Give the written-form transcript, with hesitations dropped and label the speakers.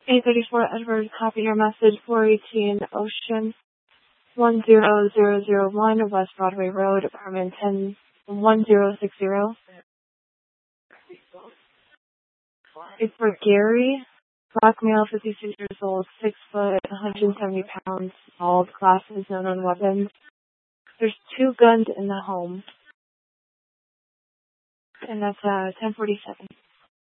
Speaker 1: 834 Edward, copy your message, 418 Ocean, 10001 West Broadway Road, apartment 1060. It's for Gary, black male, 56 years old, 6 foot, 170 pounds, bald, glasses, no known weapons. There's 2 guns in the home, and that's 1047.